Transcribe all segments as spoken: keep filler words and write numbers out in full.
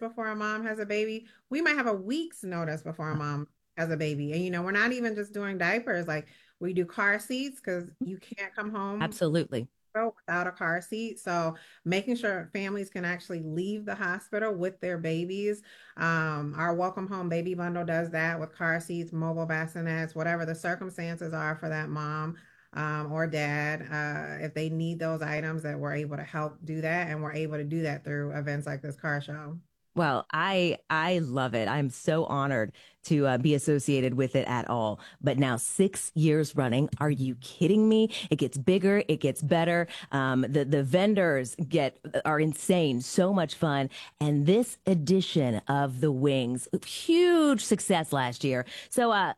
before a mom has a baby. We might have a week's notice before a mom has a baby. And, you know, we're not even just doing diapers. Like we do car seats because you can't come home Absolutely. without a car seat. So making sure families can actually leave the hospital with their babies. Um, our Welcome Home Baby Bundle does that with car seats, mobile bassinets, whatever the circumstances are for that mom. Um, or dad, uh, if they need those items, that we're able to help do that, and we're able to do that through events like this car show. Well, I I love it. I'm so honored to uh, be associated with it at all. But now six years running, are you kidding me? It gets bigger, it gets better. Um, the the vendors get are insane, so much fun. And this edition of the Wings, huge success last year. So uh,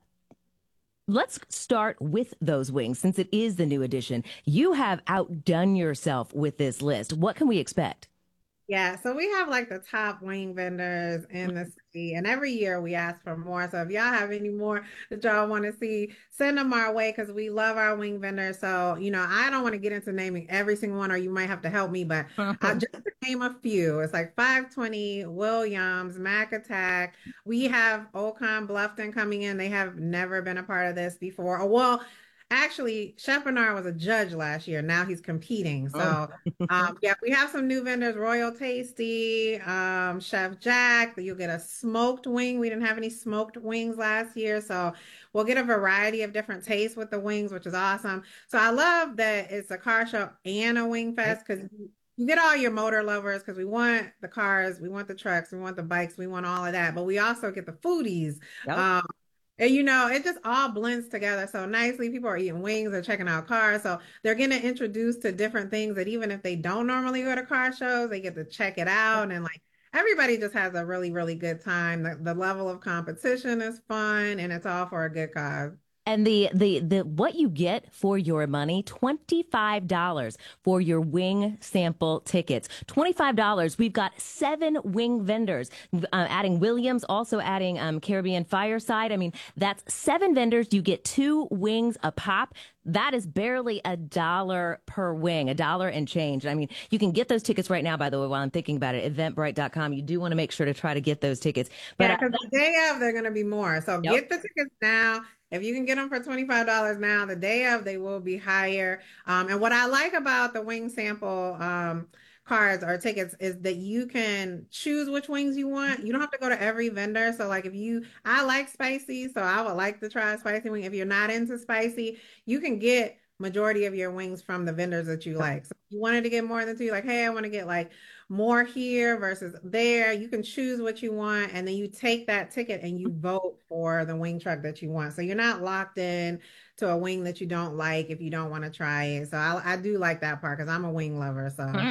let's start with those wings since it is the new edition. You have outdone yourself with this list. What can we expect? Yeah, so we have like the top wing vendors in the city, and every year we ask for more. So if y'all have any more that y'all want to see, send them our way because we love our wing vendors. So, you know, I don't want to get into naming every single one, or you might have to help me, but I'll just to name a few. It's like five twenty, Williams, Mac Attack. We have Ocon Bluffton coming in. They have never been a part of this before. Oh, well, actually, Chef Bernard was a judge last year. Now he's competing. Oh. So, um, yeah, we have some new vendors, Royal Tasty, um, Chef Jack. You'll get a smoked wing. We didn't have any smoked wings last year, so we'll get a variety of different tastes with the wings, which is awesome. So I love that it's a car show and a wing Right? fest because you get all your motor lovers because we want the cars, we want the trucks, we want the bikes, we want all of that, but we also get the foodies. Yep. Um, and you know, it just all blends together so nicely. People are eating wings or checking out cars. So they're getting introduced to different things that even if they don't normally go to car shows, they get to check it out. And like everybody just has a really, really good time. The, the level of competition is fun and it's all for a good cause. And the the the what you get for your money, twenty-five dollars for your wing sample tickets. twenty-five dollars. We've got seven wing vendors, uh, adding Williams, also adding um, Caribbean Fireside. I mean, that's seven vendors. You get two wings a pop. That is barely a dollar per wing, a dollar and change. I mean, you can get those tickets right now, by the way, while I'm thinking about it, eventbrite dot com. You do want to make sure to try to get those tickets. But Yeah, uh, because the day of, they're going to be more. So yep. get the tickets now. If you can get them for twenty-five dollars now, the day of, they will be higher. Um, and what I like about the wing sample um, cards or tickets is that you can choose which wings you want. You don't have to go to every vendor. So, like, if you, I like spicy, so I would like to try a spicy wing. If you're not into spicy, you can get majority of your wings from the vendors that you like. So if you wanted to get more than two, like, hey, I want to get like more here versus there. You can choose what you want, and then you take that ticket and you vote for the wing truck that you want. So you're not locked in to a wing that you don't like if you don't want to try it. So I, I do like that part because I'm a wing lover. So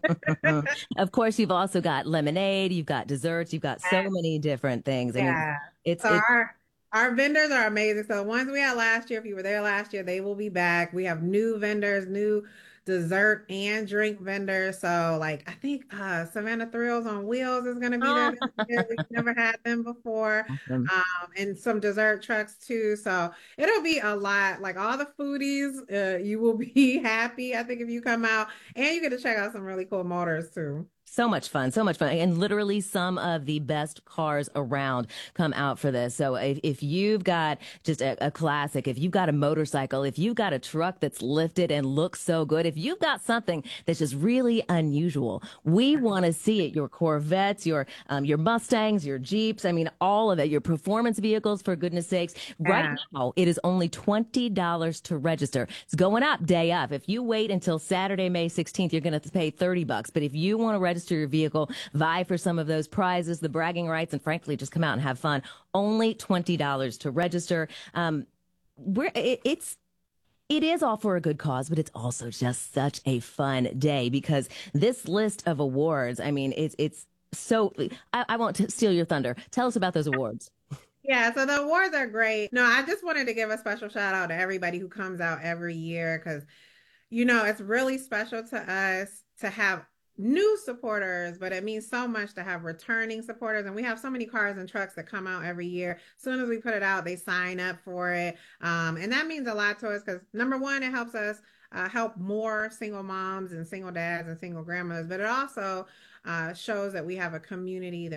Of course, you've also got lemonade, you've got desserts, you've got so many different things. I mean, yeah. it's So it's our our vendors are amazing. So the ones we had last year, if you were there last year, they will be back. We have new vendors, new dessert and drink vendors. So like I think uh Savannah Thrills on Wheels is gonna be there oh, this year. We've never had them before. awesome. Um, and some dessert trucks too. So it'll be a lot. Like all the foodies, uh, you will be happy, I think, if you come out and you get to check out some really cool motors too. So much fun, so much fun. And literally some of the best cars around come out for this. So if, if you've got just a, a classic, if you've got a motorcycle, if you've got a truck that's lifted and looks so good, if you've got something that's just really unusual, we want to see it. Your Corvettes, your um, your Mustangs, your Jeeps, I mean, all of it, your performance vehicles, for goodness sakes. Right Yeah. now, it is only twenty dollars to register. It's going up day up. If you wait until Saturday, May sixteenth, you're going to pay thirty bucks. But if you want to register, register your vehicle, vie for some of those prizes, the bragging rights, and frankly, just come out and have fun. Only twenty dollars to register. Um, we're, it, it's it is all for a good cause, but it's also just such a fun day because this list of awards, I mean, it's it's so. I, I won't t- steal your thunder. Tell us about those awards. Yeah, so the awards are great. No, I just wanted to give a special shout out to everybody who comes out every year because you know, it's really special to us to have new supporters, but it means so much to have returning supporters. And we have so many cars and trucks that come out every year. As soon as we put it out, they sign up for it. Um, and that means a lot to us because number one, it helps us uh, help more single moms and single dads and single grandmothers, but it also uh, shows that we have a community that